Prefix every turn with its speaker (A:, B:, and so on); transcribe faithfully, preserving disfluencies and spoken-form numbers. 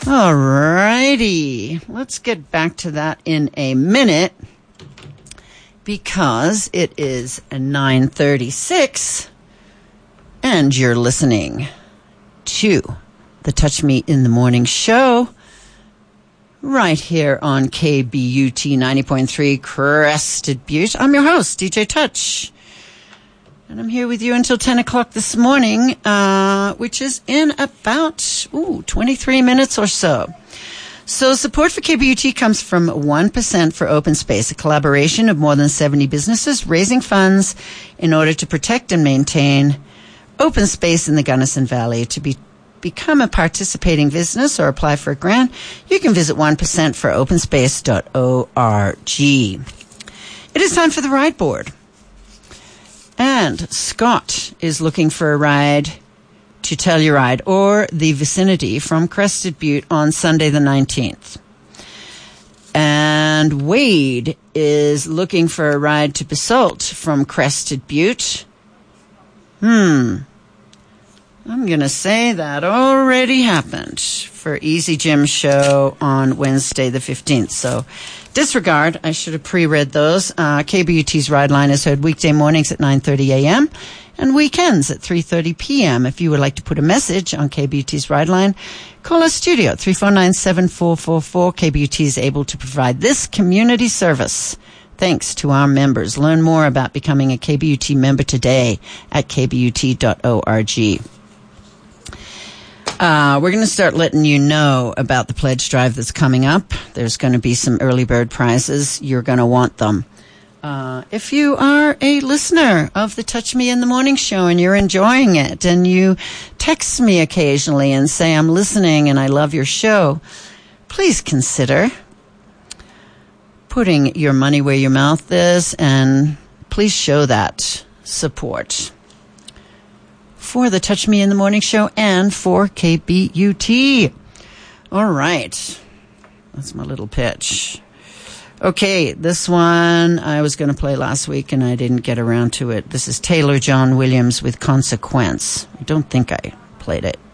A: All righty. Let's get back to that in a minute because it is nine thirty-six and you're listening to the Touch Me in the Morning show right here on K B U T ninety point three Crested Butte. I'm your host, D J Touch. And I'm here with you until ten o'clock this morning, uh, which is in about, ooh, twenty-three minutes or so. So support for K B U T comes from one percent for Open Space, a collaboration of more than seventy businesses raising funds in order to protect and maintain open space in the Gunnison Valley. To be become a participating business or apply for a grant, you can visit one percent for open space dot org. It is time for the ride board. And Scott is looking for a ride to Telluride or the vicinity from Crested Butte on Sunday the nineteenth. And Wade is looking for a ride to Basalt from Crested Butte. Hmm. I'm going to say that already happened for Easy Jim show on Wednesday the fifteenth. So disregard. I should have pre-read those. Uh, K B U T's Ride Line is heard weekday mornings at nine thirty a.m. and weekends at three thirty p.m. If you would like to put a message on K B U T's Ride Line, call our studio at three four nine, seven four four four. K B U T is able to provide this community service thanks to our members. Learn more about becoming a K B U T member today at k b u t dot org. Uh, we're going to start letting you know about the pledge drive that's coming up. There's going to be some early bird prizes. You're going to want them. Uh, if you are a listener of the Touch Me in the Morning show and you're enjoying it and you text me occasionally and say, I'm listening and I love your show, please consider putting your money where your mouth is and please show that support for the Touch Me in the Morning show and for K B U T. All right. That's my little pitch. Okay, this one I was going to play last week and I didn't get around to it. This is Taylor John Williams with Consequence. I don't think I played it.